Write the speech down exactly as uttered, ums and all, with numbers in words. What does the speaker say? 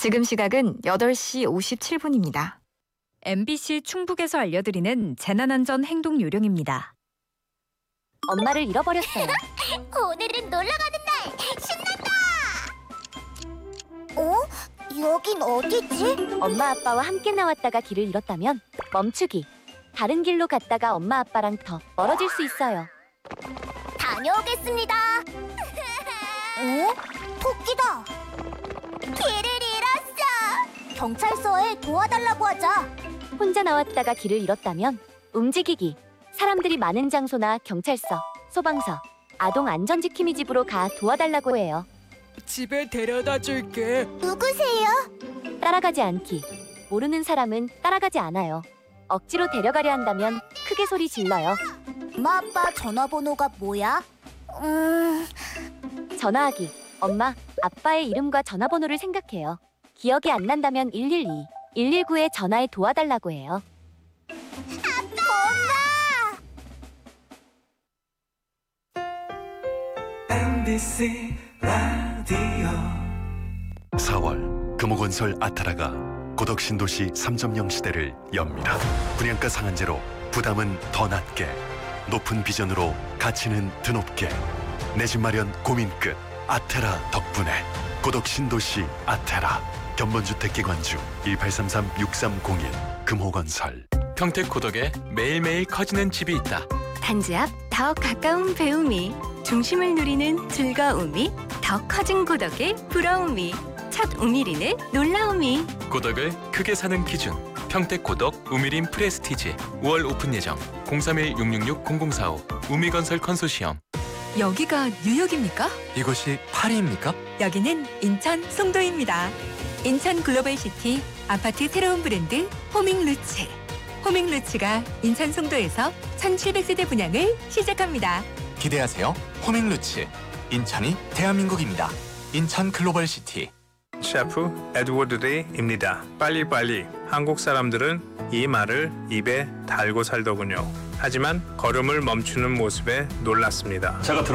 지금 시각은 여덟 시 오십칠 분입니다. 엠비씨 충북에서 알려드리는 재난안전 행동 요령입니다. 엄마를 잃어버렸어요. 오늘은 놀러가는 날! 신난다! 어? 여긴 어디지? 엄마 아빠와 함께 나왔다가 길을 잃었다면 멈추기. 다른 길로 갔다가 엄마 아빠랑 더 멀어질 수 있어요. 다녀오겠습니다! 어? 토끼다! 길을 잃었어! 경찰서에 도와달라고 하자! 혼자 나왔다가 길을 잃었다면 움직이기. 사람들이 많은 장소나 경찰서, 소방서, 아동 안전지킴이 집으로 가 도와달라고 해요. 집에 데려다 줄게. 누구세요? 따라가지 않기. 모르는 사람은 따라가지 않아요. 억지로 데려가려 한다면 크게 소리 질러요. 엄마 아빠 전화번호가 뭐야? 음... 전화하기. 엄마, 아빠의 이름과 전화번호를 생각해요. 기억이 안 난다면 일일이, 일일구에 전화해 도와달라고 해요. 엠비씨 라디오 사월 금호건설 아타라가 고덕신도시 삼 점 영 시대를 엽니다. 분양가 상한제로 부담은 더 낮게, 높은 비전으로 가치는 드높게, 내 집 마련 고민 끝 아테라 덕분에 고덕신도시 아테라. 견본주택기관주 일팔삼삼 육삼공일 금호건설. 평택 고덕에 매일매일 커지는 집이 있다. 단지 앞 더 가까운 배움이, 중심을 누리는 즐거움이, 더 커진 고덕의 부러움이, 첫 우미린의 놀라움이. 고덕을 크게 사는 기준. 평택 고덕 우미린 프레스티지. 오월 오픈 예정. 공삼일 육육육 공공사오 우미건설 컨소시엄. 여기가 뉴욕입니까? 이곳이 파리입니까? 여기는 인천 송도입니다. 인천 글로벌시티 아파트 새로운 브랜드 호밍루츠. 호밍루츠가 인천 송도에서 천칠백 세대 분양을 시작합니다. 기대하세요. 호밍루츠. 인천이 대한민국입니다. 인천 글로벌시티. 셰프 에드워드 데이입니다. 빨리빨리. 한국 사람들은 이 말을 입에 달고 살더군요. 하지만 걸음을 멈추는 모습에 놀랐습니다. 제가